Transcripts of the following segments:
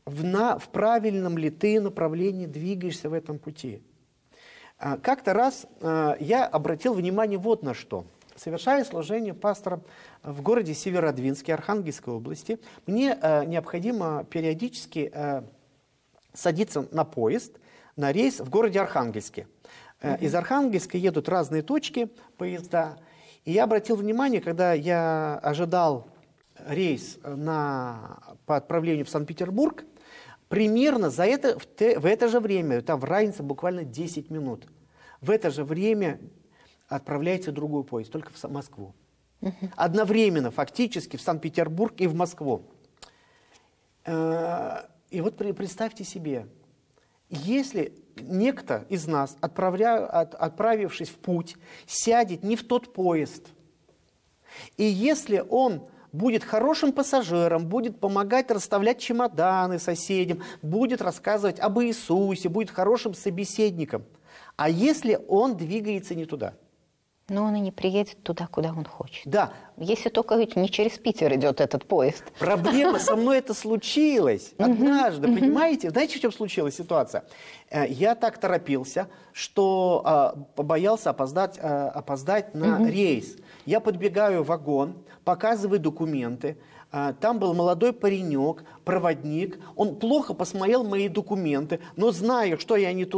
в правильном ли ты направлении двигаешься в этом пути. Как-то раз я обратил внимание вот на что. Совершая служение пастором в городе Северодвинске, Архангельской области, мне необходимо периодически садиться на поезд, на рейс в городе Архангельске. Из Архангельска едут разные точки поезда. И я обратил внимание, когда я ожидал рейс по отправлению в Санкт-Петербург, примерно в это же время, там разница буквально 10 минут, в это же время отправляется другой поезд, только в Москву. Одновременно, фактически, в Санкт-Петербург и в Москву. И вот представьте себе, если некто из нас, отправившись в путь, сядет не в тот поезд, и если он будет хорошим пассажиром, будет помогать расставлять чемоданы соседям, будет рассказывать об Иисусе, будет хорошим собеседником, а если он двигается не туда? Но он и не приедет туда, куда он хочет. Да. Если только ведь не через Питер идет этот поезд. Проблема, со мной это случилось однажды, понимаете? Знаете, в чем случилась ситуация? Я так торопился, что побоялся опоздать на рейс. Я подбегаю в вагон, показываю документы. Там был молодой паренек, проводник. Он плохо посмотрел мои документы, но зная, что я не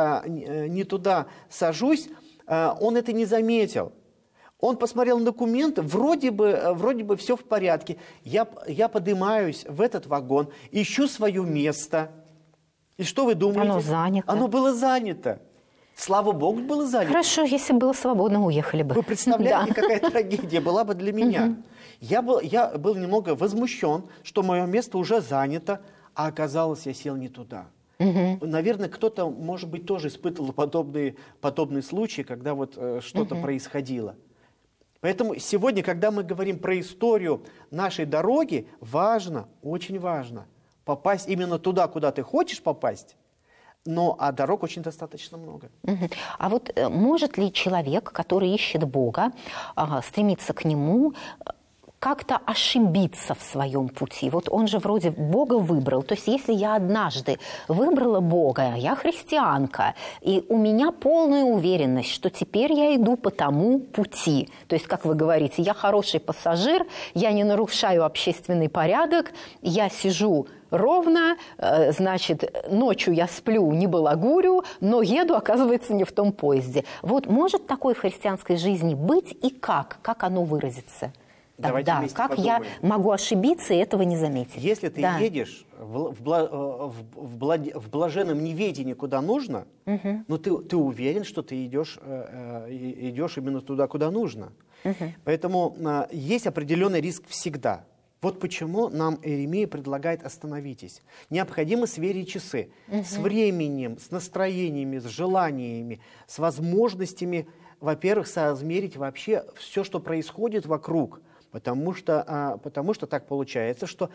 туда сажусь, он это не заметил. Он посмотрел на документы, вроде бы все в порядке. Я поднимаюсь в этот вагон, ищу свое место. И что вы думаете? Оно занято. Оно было занято. Слава Богу, было занято. Хорошо, если было свободно, уехали бы. Вы представляете, какая трагедия была бы для меня? Я был немного возмущен, что мое место уже занято, а оказалось, я сел не туда. Наверное, кто-то, может быть, тоже испытывал подобные случаи, когда вот что-то происходило. Поэтому сегодня, когда мы говорим про историю нашей дороги, важно, очень важно попасть именно туда, куда ты хочешь попасть, а дорог очень достаточно много. А вот может ли человек, который ищет Бога, стремится к Нему, как-то ошибиться в своем пути? Вот он же вроде Бога выбрал. То есть если я однажды выбрала Бога, я христианка, и у меня полная уверенность, что теперь я иду по тому пути. То есть, как вы говорите, я хороший пассажир, я не нарушаю общественный порядок, я сижу ровно, значит, ночью я сплю, не балагурю, но еду, оказывается, не в том поезде. Вот может такое в христианской жизни быть и как? Как оно выразится? Тогда, как подумаем. Я могу ошибиться и этого не заметить? Если ты едешь в блаженном неведении, куда нужно, но ты уверен, что ты идешь именно туда, куда нужно. Поэтому есть определенный риск всегда. Вот почему нам Иеремия предлагает: остановитесь. Необходимо сверить часы с временем, с настроениями, с желаниями, с возможностями, во-первых, соизмерить вообще все, что происходит вокруг. Потому что так получается, что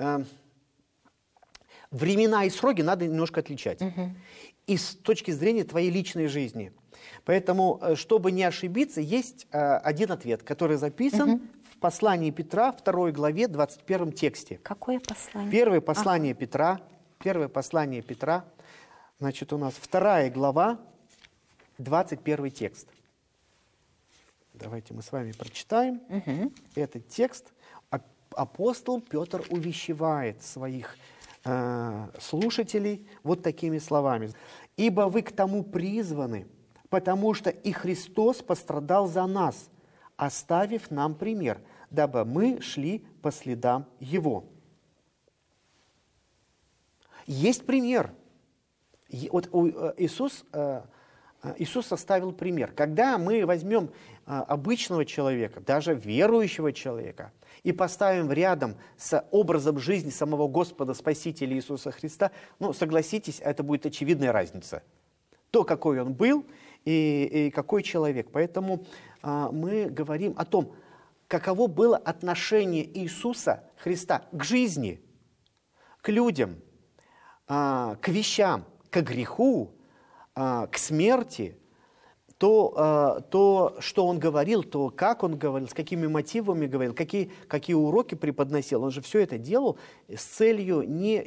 времена и сроки надо немножко отличать. И с точки зрения твоей личной жизни. Поэтому, чтобы не ошибиться, есть один ответ, который записан в послании Петра, 2 главе, 21 тексте. Какое послание? Первое послание Петра, значит, у нас 2 глава, 21 текст. Давайте мы с вами прочитаем этот текст. Апостол Петр увещевает своих слушателей вот такими словами. «Ибо вы к тому призваны, потому что и Христос пострадал за нас, оставив нам пример, дабы мы шли по следам Его». Есть пример. Вот Иисус оставил пример. Когда мы возьмем обычного человека, даже верующего человека, и поставим рядом с образом жизни самого Господа Спасителя Иисуса Христа, согласитесь, это будет очевидная разница. То, какой он был и какой человек. Поэтому мы говорим о том, каково было отношение Иисуса Христа к жизни, к людям, к вещам, к греху, к смерти, то, что он говорил, то, как он говорил, с какими мотивами говорил, какие уроки преподносил. Он же все это делал с целью не